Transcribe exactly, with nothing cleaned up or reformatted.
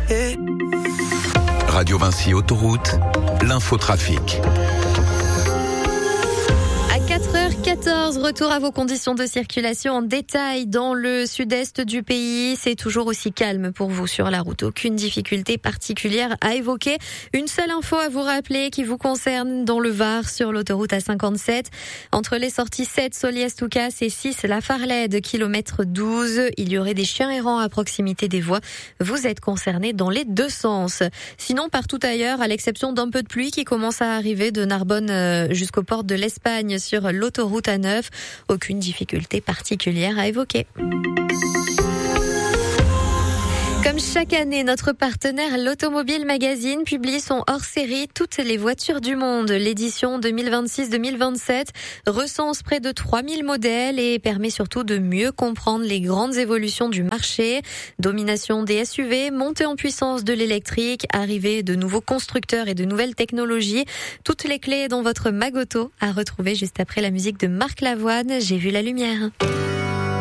Radio Vinci Autoroute, l'infotrafic. quatre heures quatorze, retour à vos conditions de circulation en détail dans le sud-est du pays. C'est toujours aussi calme pour vous sur la route. Aucune difficulté particulière à évoquer. Une seule info à vous rappeler qui vous concerne dans le Var sur l'autoroute A cinquante-sept. Entre les sorties sept, Soliès-Toucas et six, La Farlède, kilomètre douze. Il y aurait des chiens errants à proximité des voies. Vous êtes concernés dans les deux sens. Sinon, partout ailleurs, à l'exception d'un peu de pluie qui commence à arriver de Narbonne jusqu'aux portes de l'Espagne sur l'autoroute A neuf, aucune difficulté particulière à évoquer. Comme chaque année, notre partenaire l'Automobile Magazine publie son hors-série Toutes les voitures du monde. L'édition deux mille vingt-six deux mille vingt-sept recense près de trois mille modèles et permet surtout de mieux comprendre les grandes évolutions du marché. Domination des S U V, montée en puissance de l'électrique, arrivée de nouveaux constructeurs et de nouvelles technologies. Toutes les clés dans votre Magoto à retrouver juste après la musique de Marc Lavoine. J'ai vu la lumière.